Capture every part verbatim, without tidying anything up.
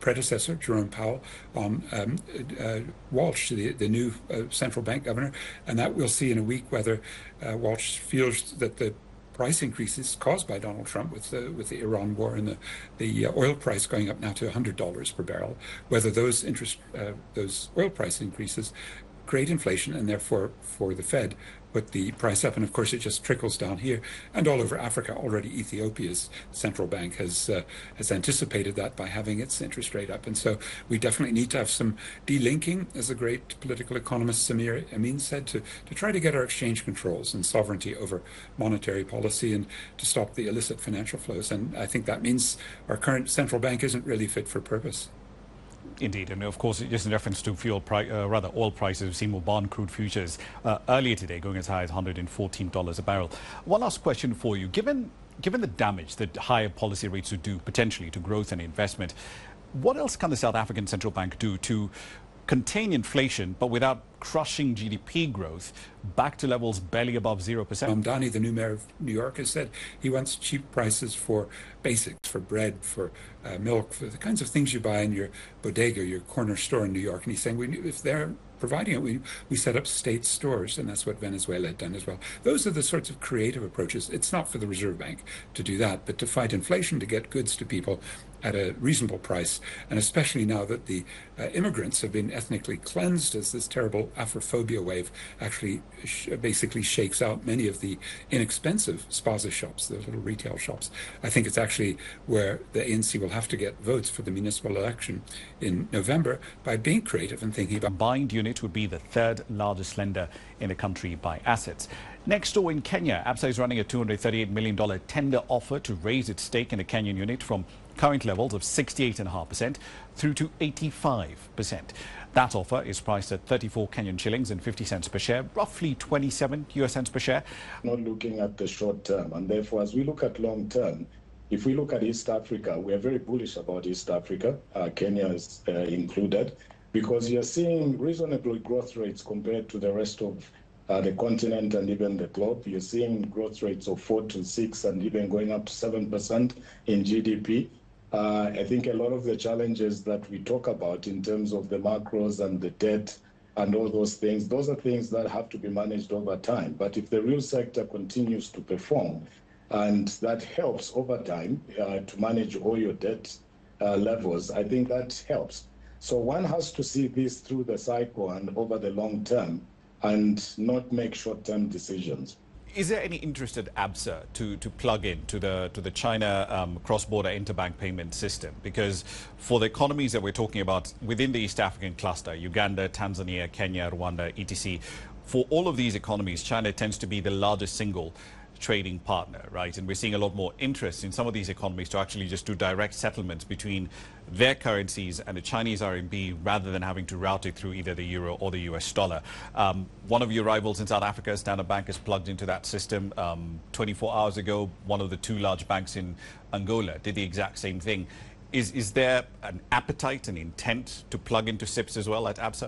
predecessor, Jerome Powell, on um, uh, Walsh, the, the new uh, central bank governor, and that we'll see in a week whether uh, Walsh feels that the price increases caused by Donald Trump with the with the Iran war and the the uh, oil price going up now to one hundred dollars per barrel, whether those interest uh, those oil price increases create inflation and therefore for the Fed put the price up. And of course it just trickles down here and all over Africa. Already Ethiopia's central bank has uh, has anticipated that by having its interest rate up. And so we definitely need to have some delinking, as the great political economist Samir Amin said, to, to try to get our exchange controls and sovereignty over monetary policy and to stop the illicit financial flows. And I think that means our current central bank isn't really fit for purpose. Indeed, and of course, just in reference to fuel price, uh, rather oil prices, we've seen Mobile crude futures uh, earlier today going as high as one hundred fourteen dollars a barrel. One last question for you: given given the damage that higher policy rates would do potentially to growth and investment, what else can the South African Central Bank do to contain inflation, but without crushing G D P growth back to levels barely above zero percent? Mamdani, the new mayor of New York, has said he wants cheap prices for basics, for bread, for uh, milk, for the kinds of things you buy in your bodega, your corner store in New York. And he's saying, we, if they're providing it, we, we set up state stores, and that's what Venezuela had done as well. Those are the sorts of creative approaches. It's not for the Reserve Bank to do that, but to fight inflation, to get goods to people at a reasonable price, and especially now that the uh, immigrants have been ethnically cleansed as this terrible Afrophobia wave actually sh basically shakes out many of the inexpensive spaza shops, the little retail shops. I think it's actually where the A N C will have to get votes for the municipal election in November, by being creative and thinking about... Combined unit would be the third largest lender in the country by assets. Next door in Kenya, Absa is running a two hundred thirty-eight million dollar tender offer to raise its stake in the Kenyan unit from current levels of sixty-eight point five percent through to eighty-five percent. That offer is priced at thirty-four Kenyan shillings and fifty cents per share, roughly twenty-seven U S cents per share. Not looking at the short term, and therefore as we look at long term, if we look at East Africa, we are very bullish about East Africa, uh, Kenya is uh, included, because you're seeing reasonable growth rates compared to the rest of Uh, the continent and even the globe. You're seeing growth rates of four to six and even going up to seven percent in G D P. Uh, I think a lot of the challenges that we talk about in terms of the macros and the debt and all those things, those are things that have to be managed over time. But if the real sector continues to perform, and that helps over time uh, to manage all your debt uh, levels, I think that helps. So one has to see this through the cycle and over the long term, and not make short-term decisions. Is there any interest at Absa to, to plug in to the, to the China um, cross-border interbank payment system? Because for the economies that we're talking about within the East African cluster, Uganda, Tanzania, Kenya, Rwanda, et cetera, for all of these economies, China tends to be the largest single trading partner, right? And we're seeing a lot more interest in some of these economies to actually just do direct settlements between their currencies and the Chinese R M B rather than having to route it through either the euro or the U S dollar. Um, one of your rivals in South Africa, Standard Bank, is plugged into that system. Um, twenty-four hours ago, one of the two large banks in Angola did the exact same thing. Is, is there an appetite, an intent to plug into S I P S as well at Absa?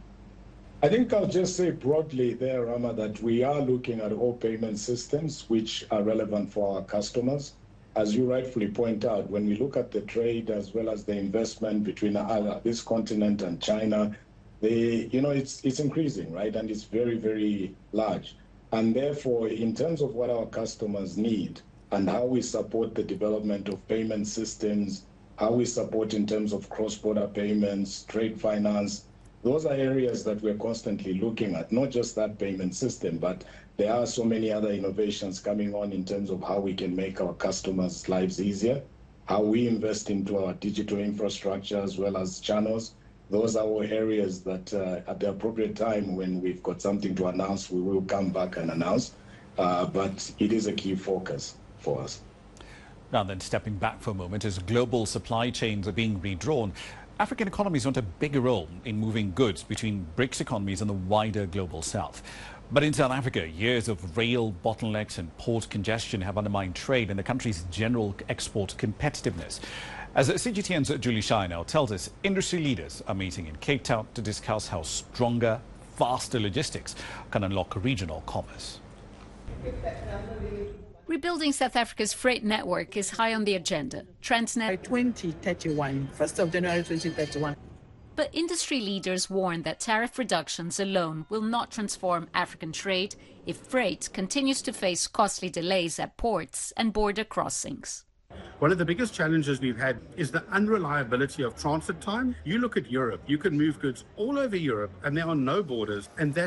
I think I'll just say broadly there, Rama, that we are looking at all payment systems which are relevant for our customers. As you rightfully point out, when we look at the trade as well as the investment between uh, this continent and China, they, you know, it's, it's increasing, right? And it's very, very large. And therefore, in terms of what our customers need and how we support the development of payment systems, how we support in terms of cross-border payments, trade finance, those are areas that we're constantly looking at, not just that payment system, but there are so many other innovations coming on in terms of how we can make our customers' lives easier, how we invest into our digital infrastructure as well as channels. Those are all areas that uh, at the appropriate time when we've got something to announce, we will come back and announce. Uh, but it is a key focus for us. Now then, stepping back for a moment, as global supply chains are being redrawn, African economies want a bigger role in moving goods between BRICS economies and the wider global south. But in South Africa, years of rail bottlenecks and port congestion have undermined trade and the country's general export competitiveness. As C G T N's Julie Shire now tells us, industry leaders are meeting in Cape Town to discuss how stronger, faster logistics can unlock regional commerce. Rebuilding South Africa's freight network is high on the agenda. Transnet by twenty thirty-one, first of January twenty thirty-one. But industry leaders warn that tariff reductions alone will not transform African trade if freight continues to face costly delays at ports and border crossings. One of the biggest challenges we've had is the unreliability of transit time. You look at Europe, you can move goods all over Europe and there are no borders, and that's